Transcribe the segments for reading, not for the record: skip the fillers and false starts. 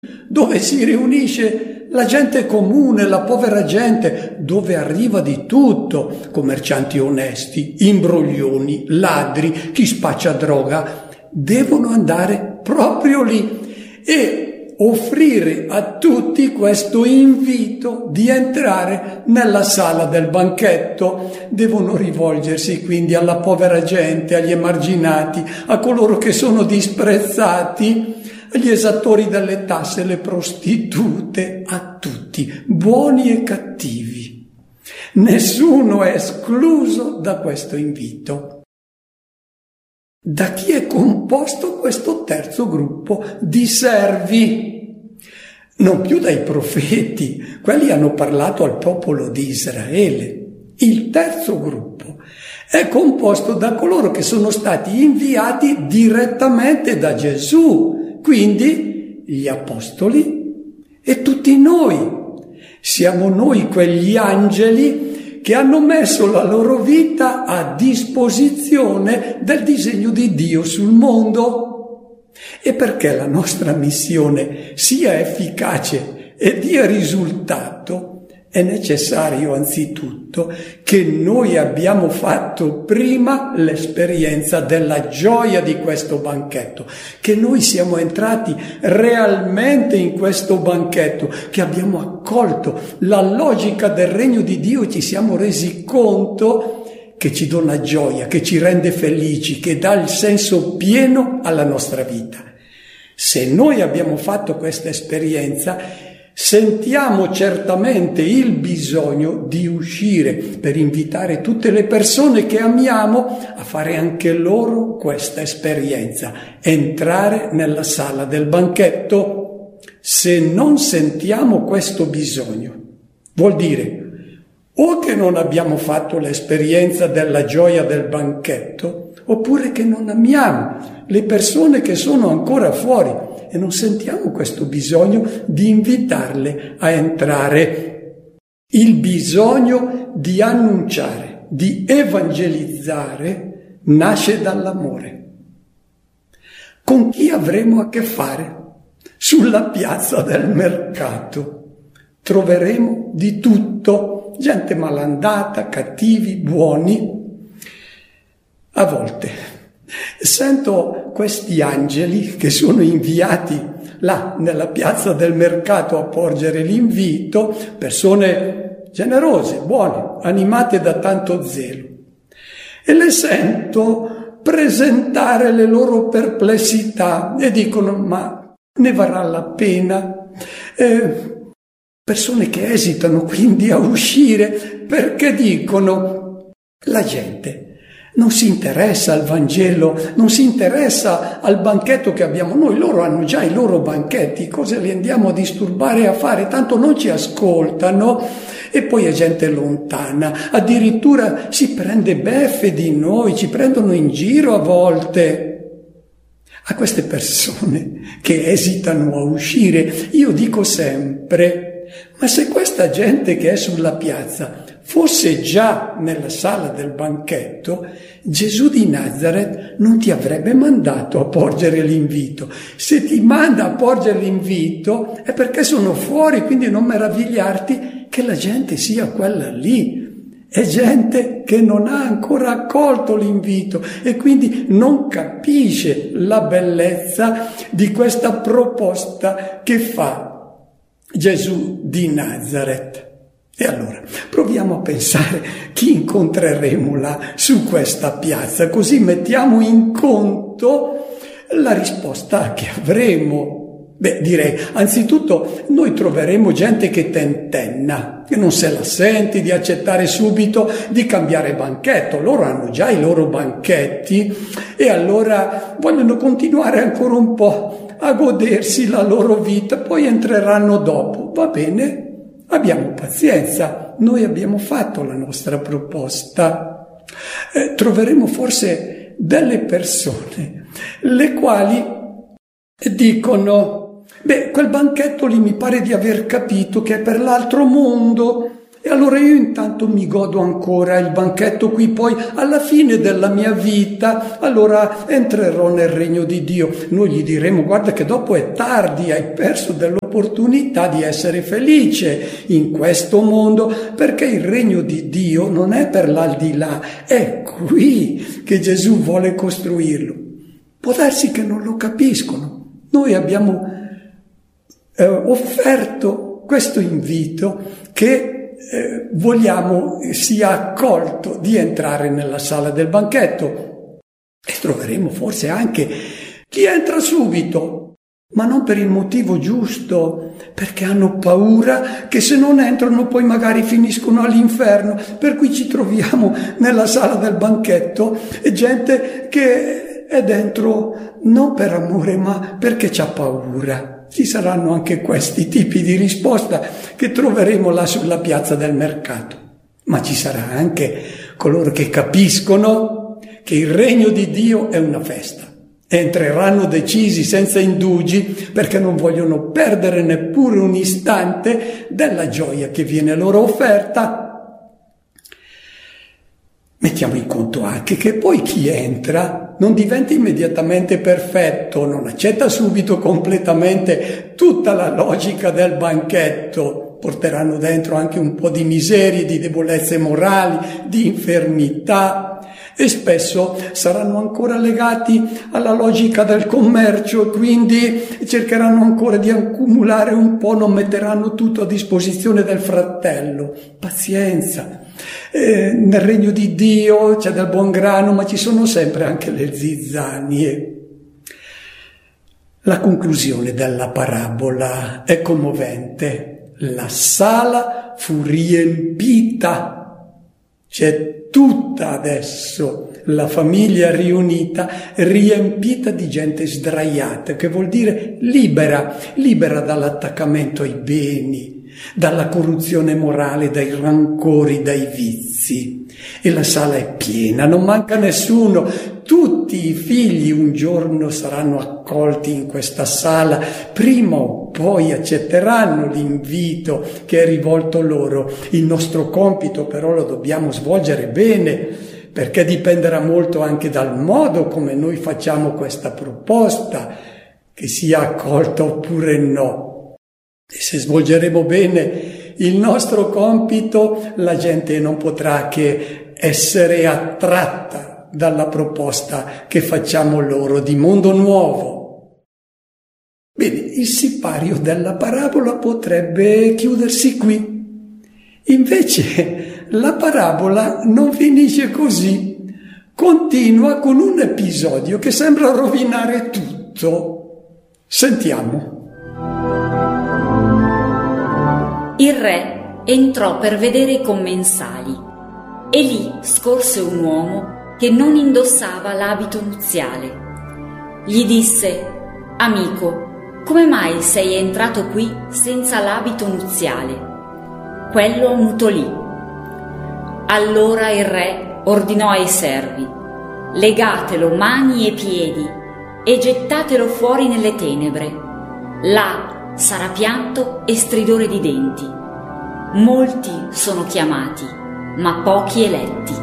dove si riunisce la gente comune, la povera gente, dove arriva di tutto, commercianti onesti, imbroglioni, ladri, chi spaccia droga, devono andare proprio lì e offrire a tutti questo invito di entrare nella sala del banchetto. Devono rivolgersi quindi alla povera gente, agli emarginati, a coloro che sono disprezzati, agli esattori delle tasse, le prostitute, a tutti, buoni e cattivi. Nessuno è escluso da questo invito. Da chi è composto questo terzo gruppo di servi? Non più dai profeti, quelli hanno parlato al popolo di Israele. Il terzo gruppo è composto da coloro che sono stati inviati direttamente da Gesù, quindi gli apostoli e tutti noi. Siamo noi quegli angeli che hanno messo la loro vita a disposizione del disegno di Dio sul mondo. E perché la nostra missione sia efficace e dia risultato, è necessario anzitutto che noi abbiamo fatto prima l'esperienza della gioia di questo banchetto, che noi siamo entrati realmente in questo banchetto, che abbiamo accolto la logica del regno di Dio e ci siamo resi conto che ci dona gioia, che ci rende felici, che dà il senso pieno alla nostra vita. Se noi abbiamo fatto questa esperienza, sentiamo certamente il bisogno di uscire per invitare tutte le persone che amiamo a fare anche loro questa esperienza, entrare nella sala del banchetto. Se non sentiamo questo bisogno, vuol dire o che non abbiamo fatto l'esperienza della gioia del banchetto, oppure che non amiamo le persone che sono ancora fuori e non sentiamo questo bisogno di invitarle a entrare. Il bisogno di annunciare, di evangelizzare, nasce dall'amore. Con chi avremo a che fare? Sulla piazza del mercato troveremo di tutto, gente malandata, cattivi, buoni. A volte sento questi angeli che sono inviati là nella piazza del mercato a porgere l'invito, persone generose, buone, animate da tanto zelo, e le sento presentare le loro perplessità e dicono: ma ne varrà la pena? Persone che esitano quindi a uscire perché dicono: la gente non si interessa al Vangelo, non si interessa al banchetto che abbiamo noi, loro hanno già i loro banchetti, cosa li andiamo a disturbare a fare? Tanto non ci ascoltano. E poi è gente lontana, addirittura si prende beffe di noi, ci prendono in giro a volte. A queste persone che esitano a uscire, io dico sempre: ma se questa gente che è sulla piazza fosse già nella sala del banchetto, Gesù di Nazaret non ti avrebbe mandato a porgere l'invito. Se ti manda a porgere l'invito è perché sono fuori, quindi non meravigliarti che la gente sia quella lì. È gente che non ha ancora accolto l'invito e quindi non capisce la bellezza di questa proposta che fa Gesù di Nazaret. E allora proviamo a pensare chi incontreremo là su questa piazza, così mettiamo in conto la risposta che avremo. Direi, anzitutto noi troveremo gente che tentenna, che non se la sente di accettare subito di cambiare banchetto. Loro hanno già i loro banchetti e allora vogliono continuare ancora un po' a godersi la loro vita, poi entreranno dopo. Va bene? Abbiamo pazienza, noi abbiamo fatto la nostra proposta. Troveremo forse delle persone le quali dicono: quel banchetto lì mi pare di aver capito che è per l'altro mondo, E allora io intanto mi godo ancora il banchetto qui, poi alla fine della mia vita, allora entrerò nel regno di Dio. Noi gli diremo: guarda che dopo è tardi, hai perso dell'opportunità di essere felice in questo mondo, perché il regno di Dio non è per l'aldilà, è qui che Gesù vuole costruirlo. Può darsi che non lo capiscono. Noi abbiamo offerto questo invito che vogliamo sia accolto, di entrare nella sala del banchetto, e troveremo forse anche chi entra subito, ma non per il motivo giusto, perché hanno paura che se non entrano poi magari finiscono all'inferno. Per cui ci troviamo nella sala del banchetto e gente che è dentro non per amore ma perché c'ha paura. Ci saranno anche questi tipi di risposta che troveremo là sulla piazza del mercato. Ma ci sarà anche coloro che capiscono che il regno di Dio è una festa. Entreranno decisi, senza indugi, perché non vogliono perdere neppure un istante della gioia che viene loro offerta. Mettiamo in conto anche che poi chi entra non diventa immediatamente perfetto, non accetta subito completamente tutta la logica del banchetto. Porteranno dentro anche un po' di miserie, di debolezze morali, di infermità, e spesso saranno ancora legati alla logica del commercio, quindi cercheranno ancora di accumulare un po', non metteranno tutto a disposizione del fratello. Pazienza. Nel regno di Dio c'è del buon grano, ma ci sono sempre anche le zizzanie. La conclusione della parabola è commovente. La sala fu riempita, c'è tutta adesso la famiglia riunita, riempita di gente sdraiata, che vuol dire libera dall'attaccamento ai beni, dalla corruzione morale, dai rancori, dai vizi. E la sala è piena, non manca nessuno. Tutti i figli un giorno saranno accolti in questa sala, prima o poi accetteranno l'invito che è rivolto loro. Il nostro compito però lo dobbiamo svolgere bene, perché dipenderà molto anche dal modo come noi facciamo questa proposta, che sia accolta oppure no. E se svolgeremo bene il nostro compito, la gente non potrà che essere attratta dalla proposta che facciamo loro di mondo nuovo. Bene, il sipario della parabola potrebbe chiudersi qui. Invece la parabola non finisce così, continua con un episodio che sembra rovinare tutto. Sentiamo. Il re entrò per vedere i commensali e lì scorse un uomo che non indossava l'abito nuziale. Gli disse: «Amico, come mai sei entrato qui senza l'abito nuziale?» Quello mutolì. Allora il re ordinò ai servi: «Legatelo mani e piedi e gettatelo fuori nelle tenebre. Là sarà pianto e stridore di denti. Molti sono chiamati, ma pochi eletti».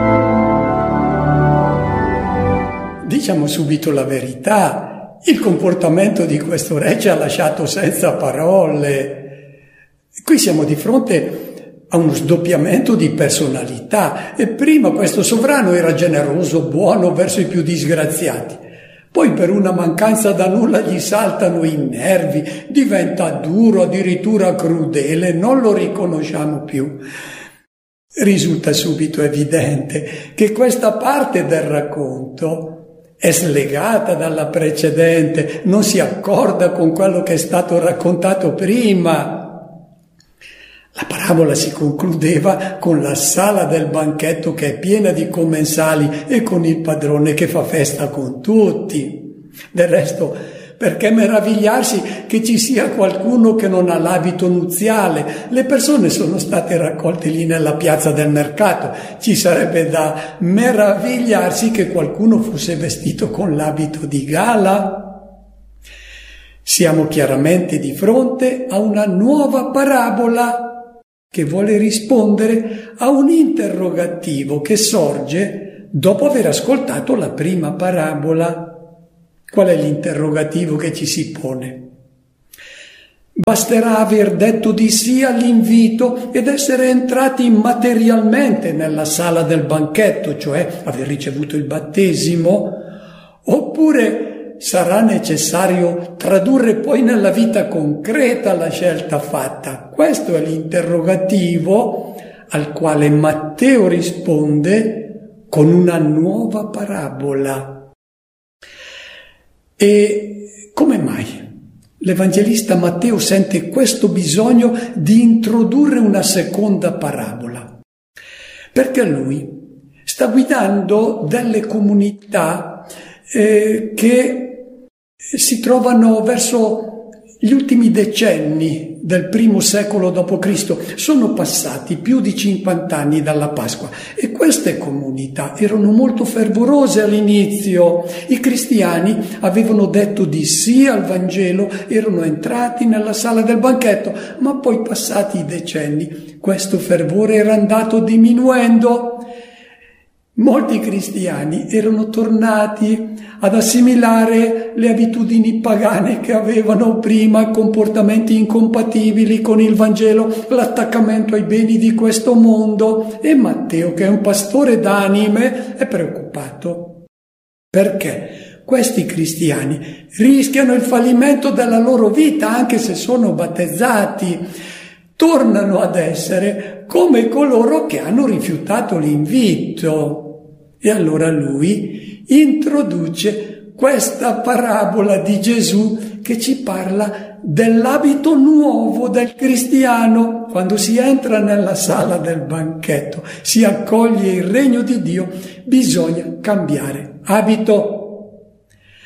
Diciamo subito la verità. Il comportamento di questo re ci ha lasciato senza parole. Qui siamo di fronte a uno sdoppiamento di personalità. E prima questo sovrano era generoso, buono verso i più disgraziati. Poi per una mancanza da nulla gli saltano i nervi, diventa duro, addirittura crudele, non lo riconosciamo più. Risulta subito evidente che questa parte del racconto è slegata dalla precedente, non si accorda con quello che è stato raccontato prima. La parabola si concludeva con la sala del banchetto che è piena di commensali e con il padrone che fa festa con tutti. Del resto, perché meravigliarsi che ci sia qualcuno che non ha l'abito nuziale? Le persone sono state raccolte lì nella piazza del mercato. Ci sarebbe da meravigliarsi che qualcuno fosse vestito con l'abito di gala. Siamo chiaramente di fronte a una nuova parabola che vuole rispondere a un interrogativo che sorge dopo aver ascoltato la prima parabola. Qual è l'interrogativo che ci si pone? Basterà aver detto di sì all'invito ed essere entrati materialmente nella sala del banchetto, cioè aver ricevuto il battesimo, oppure sarà necessario tradurre poi nella vita concreta la scelta fatta? Questo è l'interrogativo al quale Matteo risponde con una nuova parabola. E come mai l'Evangelista Matteo sente questo bisogno di introdurre una seconda parabola? Perché lui sta guidando delle comunità che si trovano verso gli ultimi decenni del primo secolo d.C. Sono passati più di 50 anni dalla Pasqua e queste comunità erano molto fervorose all'inizio. I cristiani avevano detto di sì al Vangelo, erano entrati nella sala del banchetto, ma poi passati i decenni questo fervore era andato diminuendo. Molti cristiani erano tornati ad assimilare le abitudini pagane che avevano prima, comportamenti incompatibili con il Vangelo, l'attaccamento ai beni di questo mondo, e Matteo, che è un pastore d'anime, è preoccupato. Perché questi cristiani rischiano il fallimento della loro vita anche se sono battezzati. Tornano ad essere come coloro che hanno rifiutato l'invito. E allora lui introduce questa parabola di Gesù che ci parla dell'abito nuovo del cristiano. Quando si entra nella sala del banchetto, si accoglie il regno di Dio, bisogna cambiare abito.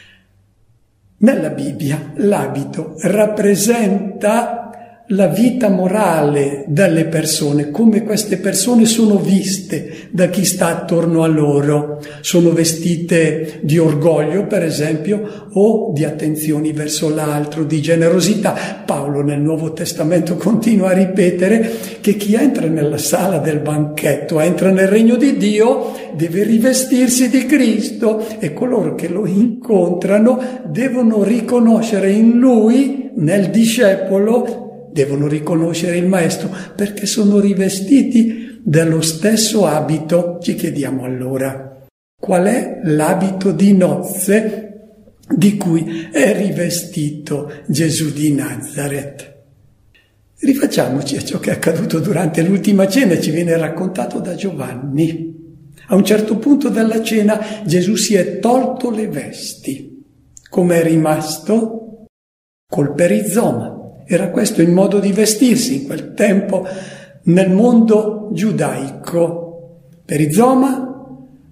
Nella Bibbia l'abito rappresenta la vita morale delle persone, come queste persone sono viste da chi sta attorno a loro. Sono vestite di orgoglio, per esempio, o di attenzioni verso l'altro, di generosità. Paolo nel Nuovo Testamento continua a ripetere che chi entra nella sala del banchetto, entra nel regno di Dio, deve rivestirsi di Cristo, e coloro che lo incontrano devono riconoscere in lui, nel discepolo, devono riconoscere il Maestro, perché sono rivestiti dello stesso abito. Ci chiediamo allora, qual è l'abito di nozze di cui è rivestito Gesù di Nazaret? Rifacciamoci a ciò che è accaduto durante l'ultima cena, ci viene raccontato da Giovanni. A un certo punto della cena Gesù si è tolto le vesti. Come è rimasto? Col perizoma. Era questo il modo di vestirsi in quel tempo nel mondo giudaico. Perizoma,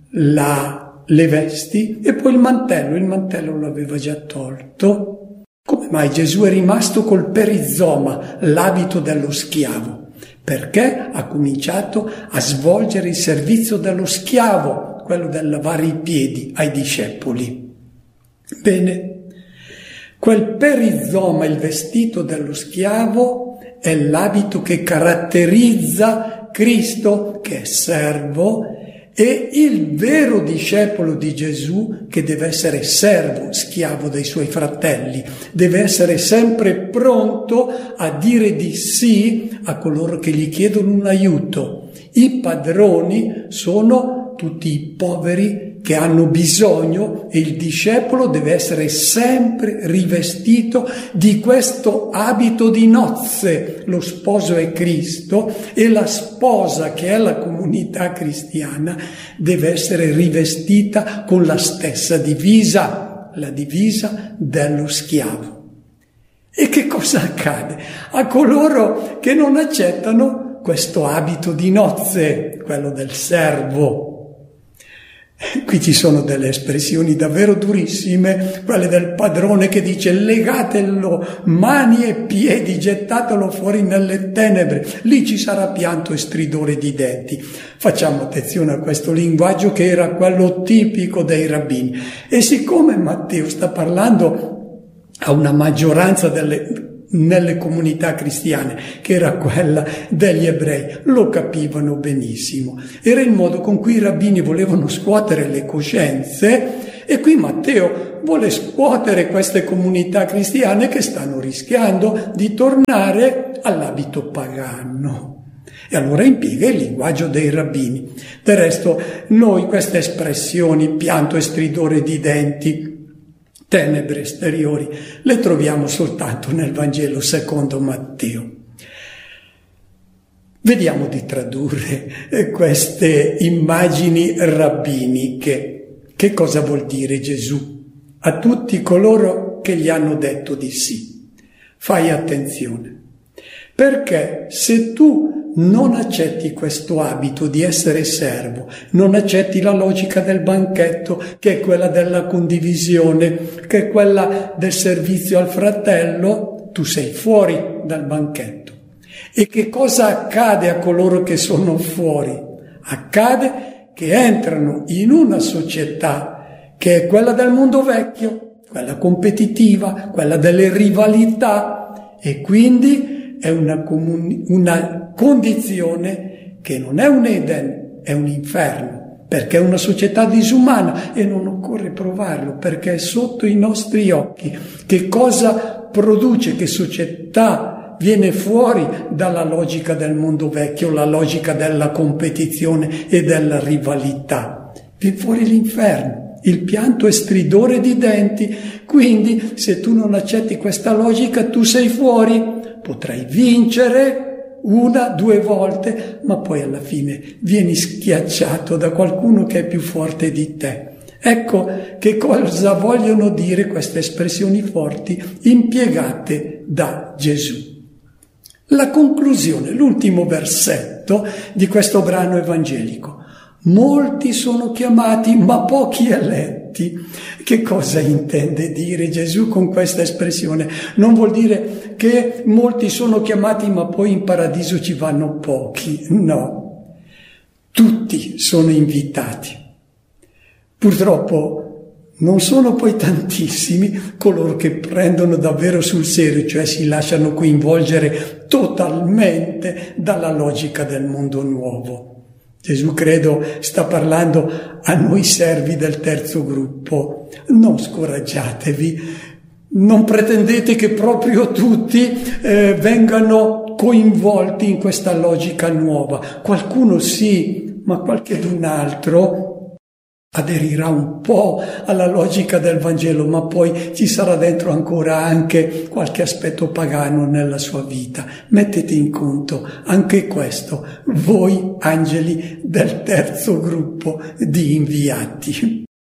le vesti e poi il mantello lo aveva già tolto. Come mai Gesù è rimasto col perizoma, l'abito dello schiavo? Perché ha cominciato a svolgere il servizio dello schiavo, quello del lavare i piedi ai discepoli. Bene. Quel perizoma, il vestito dello schiavo, è l'abito che caratterizza Cristo, che è servo, e il vero discepolo di Gesù, che deve essere servo, schiavo dei suoi fratelli, deve essere sempre pronto a dire di sì a coloro che gli chiedono un aiuto. I padroni sono tutti i poveri che hanno bisogno, e il discepolo deve essere sempre rivestito di questo abito di nozze. Lo sposo è Cristo e la sposa, che è la comunità cristiana, deve essere rivestita con la stessa divisa, la divisa dello schiavo. E che cosa accade a coloro che non accettano questo abito di nozze, quello del servo? Qui ci sono delle espressioni davvero durissime, quelle del padrone che dice: legatelo mani e piedi, gettatelo fuori nelle tenebre, lì ci sarà pianto e stridore di denti. Facciamo attenzione a questo linguaggio che era quello tipico dei rabbini. E siccome Matteo sta parlando a una maggioranza delle nelle comunità cristiane, che era quella degli ebrei, lo capivano benissimo. Era il modo con cui i rabbini volevano scuotere le coscienze, e qui Matteo vuole scuotere queste comunità cristiane che stanno rischiando di tornare all'abito pagano. E allora impiega il linguaggio dei rabbini. Del resto, noi queste espressioni, pianto e stridore di denti, tenebre esteriori, le troviamo soltanto nel Vangelo secondo Matteo. Vediamo di tradurre queste immagini rabbiniche. Che cosa vuol dire Gesù a tutti coloro che gli hanno detto di sì? Fai attenzione, perché se tu non accetti questo abito di essere servo, non accetti la logica del banchetto, che è quella della condivisione, che è quella del servizio al fratello, tu sei fuori dal banchetto. E che cosa accade a coloro che sono fuori? Accade che entrano in una società che è quella del mondo vecchio, quella competitiva, quella delle rivalità, e quindi è una condizione che non è un Eden, è un inferno, perché è una società disumana e non occorre provarlo, perché è sotto i nostri occhi. Che cosa produce, che società viene fuori dalla logica del mondo vecchio, la logica della competizione e della rivalità? Viene fuori l'inferno, il pianto e stridore di denti. Quindi, se tu non accetti questa logica, tu sei fuori. Potrai vincere 1, 2 volte, ma poi alla fine vieni schiacciato da qualcuno che è più forte di te. Ecco che cosa vogliono dire queste espressioni forti impiegate da Gesù. La conclusione, l'ultimo versetto di questo brano evangelico. Molti sono chiamati, ma pochi eletti. Che cosa intende dire Gesù con questa espressione? Non vuol dire che molti sono chiamati, ma poi in paradiso ci vanno pochi. No, tutti sono invitati. Purtroppo non sono poi tantissimi coloro che prendono davvero sul serio, cioè si lasciano coinvolgere totalmente dalla logica del mondo nuovo. Gesù, credo, sta parlando a noi servi del terzo gruppo. Non scoraggiatevi, non pretendete che proprio tutti vengano coinvolti in questa logica nuova. Qualcuno sì, ma qualchedun altro aderirà un po' alla logica del Vangelo, ma poi ci sarà dentro ancora anche qualche aspetto pagano nella sua vita. Mettete in conto anche questo, voi angeli del terzo gruppo di inviati.